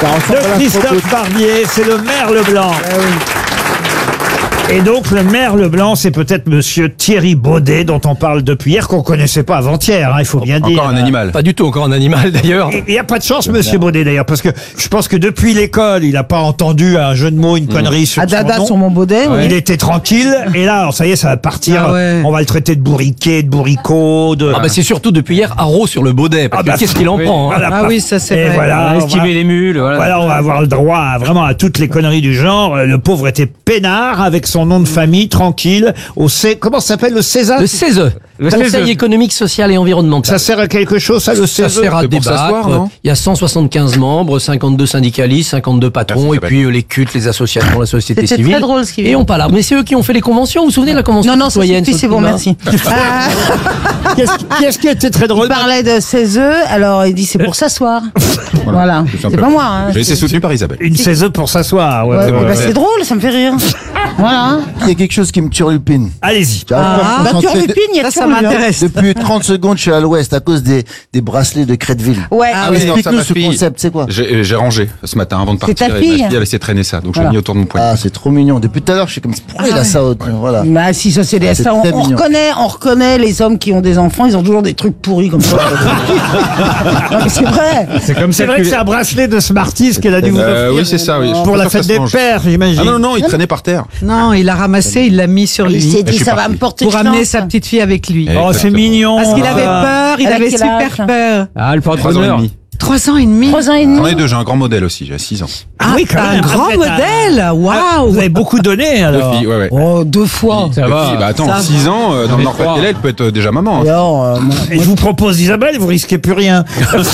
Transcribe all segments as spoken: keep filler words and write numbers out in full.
de Christophe Barbier, c'est le merle blanc. Ah oui. Et donc, le merle blanc, c'est peut-être monsieur Thierry Baudet, dont on parle depuis hier, qu'on connaissait pas avant-hier, hein, il faut bien encore dire. Encore un animal. Pas du tout, encore un animal d'ailleurs. Il n'y a pas de chance, monsieur Baudet, d'ailleurs, parce que je pense que depuis l'école, il n'a pas entendu un jeu de mots, une connerie sur Ah, son dada nom. sur mon Baudet, oui. Il était tranquille, et là, alors, ça y est, ça va partir. Ah ouais. On va le traiter de bourriquet, de bourricot, de... Ah bah c'est surtout depuis hier haro sur le Baudet. Parce Ah bah, que qu'est-ce qu'il en oui. prend hein. Voilà. Ah oui, ça c'est Et vrai. voilà, on va- Esquiver les mules, voilà. Voilà, on va avoir le droit à, vraiment à toutes les conneries du genre. Le pauvre était peinard avec son nom de famille, tranquille, au C... Comment ça s'appelle, le César? Le C E S E, Le Conseil C E S E. économique, social et environnemental. Ça sert à quelque chose, ça, le Ça C E S E? sert à C'est pour débattre. s'asseoir, non Il y a cent soixante-quinze membres, cinquante-deux syndicalistes, cinquante-deux patrons, Merci, et puis euh, les cultes, les associations, la société C'était civile. très drôle ce qu'il Et vient. on parle là. Mais c'est eux qui ont fait les conventions. Vous vous souvenez de la convention Non, non, ça citoyenne suffit, sur le c'est bon, climat merci. Ah, Qu'est-ce qu'est-ce qui était très drôle? il parlait de C E S E, alors il dit c'est pour s'asseoir. Voilà, tout c'est simplement. pas moi. Hein. J'ai été soutenu par Isabelle. Une C E S E pour s'asseoir. Ouais, Ouais, ouais, bah, ouais. c'est drôle, ça me fait rire. Voilà. Il y a quelque chose qui me turlupine. Allez-y. J'arrive pas à me Ah, bah, concentrer. turlupine, il y a Ça, ça turlu, hein. m'intéresse. Depuis trente secondes, je suis à l'ouest à cause des, des bracelets de Créteville. Ouais. Ah, oui, non, ça, explique-nous ma ce fille. concept, c'est quoi? J'ai j'ai rangé ce matin avant de C'est partir. ta et fille ma fille, elle laissé traîner ça, donc je Voilà. l'ai mis autour de mon poignet. Ah, c'est trop mignon. Depuis tout à l'heure, je suis comme, pourquoi il a ça? au- Voilà. Bah si, ça c'est des... C'est ça, on, très on mignon. reconnaît, on reconnaît les hommes qui ont des enfants, ils ont toujours des trucs pourris comme ça. Non, mais c'est vrai. C'est comme C'est ça vrai que que c'est un bracelet de Smarties qu'elle a dû vous Euh, offrir oui, c'est ça, oui. Je pour la préfère fête que ça des se mange. pères, j'imagine. Ah non, non, il traînait par terre. Non, il a ramassé, il l'a mis sur Il lui. s'est je dit suis ça va parti. me porter Pour chance. amener sa petite fille avec lui. Eh, Oh, c'est exactement. mignon. Parce qu'il avait Ah. peur, il Elle a avait quel super âge peur. Ah, le Trois ans et porte-bonheur. demi. Trois ans et demi. Trois ans et J'en ai demi. deux, j'ai un grand modèle aussi, j'ai six ans. Ah, oui, quand t'as un même. grand Ah, vous êtes un- modèle. Ah, Waouh. Vous avez beaucoup donné, alors. Deux filles, ouais, ouais. Oh, deux fois. Ça Deux va. filles, bah attends, Ça six ans, euh, dans le Mais Nord-Pas-de-Calais, trois. elle peut être euh, déjà maman. hein. Alors, euh, moi, Et je vous propose Isabelle, vous risquez plus rien.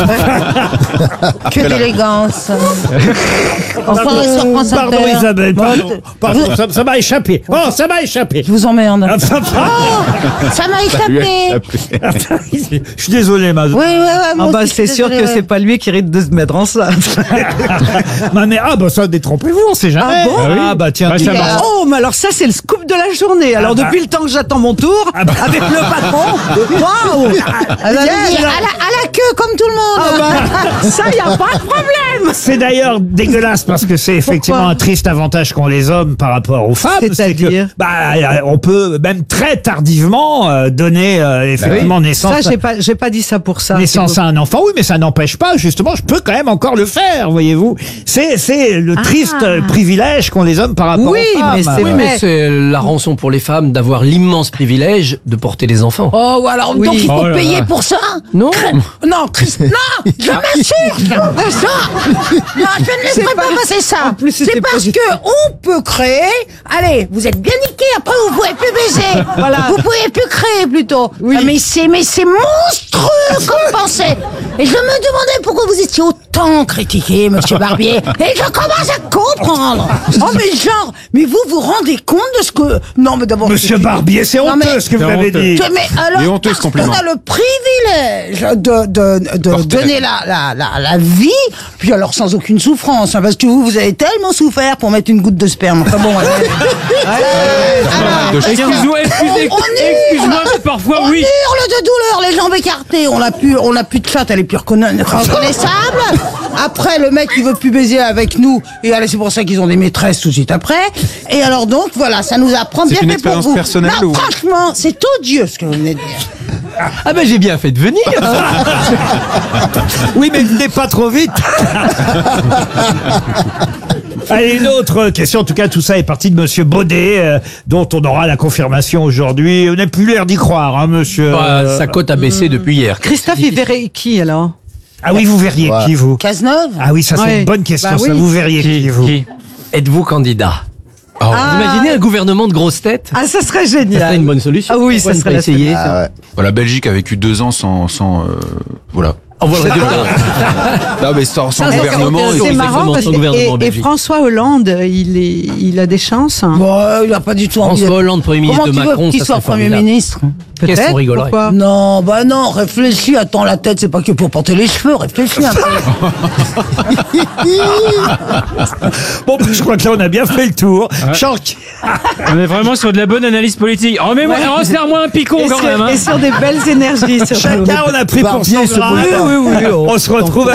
que d'élégance. Enfin, sur France Pardon Inter. Isabelle, Bon, pardon. t- Pardon, ça ça m'a échappé. Oh, ça m'a échappé. Je vous emmerde. Ah, ça va. Ça m'a Lui a échappé. échappé. Je suis désolé, ma Oui, oui, oui. Ah bah c'est sûr que c'est pas lui qui risque de se mettre enceinte. ma mère. Ah, bah ça, détrompez-vous, on sait jamais. Ah bon Ah, bah tiens, Bah, dis- ça marche. Oh, mais alors ça c'est le scoop de la journée. Alors Ah bah. depuis le temps que j'attends mon tour, Ah bah. avec le patron, waouh. à, la, à la queue comme tout le monde. Ah bah, ça y a pas de problème. C'est d'ailleurs dégueulasse parce que c'est effectivement Pourquoi un triste avantage qu'ont les hommes par rapport aux femmes. C'est-à-dire que, bah, euh, on peut même très tardivement euh, donner euh, effectivement naissance. Ça j'ai pas j'ai pas dit ça pour ça. Naissance à un enfant, oui, mais ça n'empêche pas, justement, je peux quand même encore le faire, voyez-vous. C'est, c'est le triste euh, privilège qu'ont les hommes par rapport Oui, aux femmes. mais c'est Oui, vrai. mais c'est la rançon pour les femmes d'avoir l'immense privilège de porter des enfants. Oh, alors Oui. donc il faut Oh là payer là. pour ça. Non. Non, Chris- non, je m'assure. Ça, non, je ne laisserai pas, passer ça. En plus, c'était C'est parce positif. que on peut créer. Allez, vous êtes bien niqués. Après, vous pouvez plus baiser. Voilà. Vous pouvez plus créer plutôt. Oui. Ah, mais c'est, mais c'est monstrueux comme pensée. Et je me demandais pourquoi vous étiez autant critiqué, Monsieur Barbier. Et je commence à comprendre. Oh, mais genre, mais vous vous rendez compte de ce que. Non, mais d'abord. Monsieur Barbier, c'est Non, honteux mais- ce que vous C'est avez honteux. dit. Mais alors, Et honteux, ce parce compliment. qu'on a le privilège de, de, de Porter. donner la, la, la, la vie, puis alors sans aucune souffrance, hein, parce que vous, vous avez tellement souffert pour mettre une goutte de sperme. Enfin bon, allez. De chien. Excuse-moi, excusez- On- on hurle. excuse-moi, mais parfois On oui. hurle de douleur, les jambes écartées, on n'a plus, on n'a plus de chatte, elle est plus reconna- reconnaissable. Après, le mec, il veut plus baiser avec nous, et allez, c'est pour ça qu'ils ont des maîtresses tout de suite après. Et alors donc, voilà, ça nous apprend C'est bien une fait pour expérience vous. personnelle Non, ou- franchement, c'est odieux ce que vous venez de dire. Ah ben j'ai bien fait de venir. Oui, mais venez pas trop vite. Allez, une autre question. En tout cas, tout ça est parti de Monsieur Baudet, euh, dont on aura la confirmation aujourd'hui. On n'a plus l'air d'y croire, hein, Monsieur. Bah, euh, sa cote a baissé depuis hier. Christophe il verrait qui alors? Ah oui, vous verriez Ouais. qui, vous? Cazeneuve? Ah oui, ça c'est Ouais. une bonne question. Bah ça, oui. vous verriez qui, Qui, vous? qui Êtes-vous candidat? Oh. Vous imaginez un gouvernement de grosses têtes? Ah ça serait Ça serait génial. une bonne solution. Ah oui, Pourquoi ça ne serait pas la essayer. Ah ouais. Bon, la Belgique a vécu deux ans sans, sans euh, voilà. On voit le résultat. Non, mais sans, sans Ça, ça, gouvernement. ça, et- ça, C'est oui, marrant exactement, parce son que gouvernement en et, et Belgique. François Hollande, il est, il a des chances. hein. Bon, il a pas du tout envie François de- Hollande, Premier ministre Comment de tu veux Macron, qu'il ça soit serait Premier formidable. ministre? Qu'est-ce Peut-être, qu'on rigolerait? pourquoi Non, bah non, réfléchis, attends, la tête, c'est pas que pour porter les cheveux, réfléchis un peu. Bon, je crois que là, on a bien fait le tour. Chanck. On est vraiment sur de la bonne analyse politique. Oh, mais moi, oh, serre-moi un picon Et quand sur, même. hein. et sur des belles énergies. surtout. Chacun, on a pris pour Barbier son se grade. bouge pas. Oui, oui, oui. On se retrouve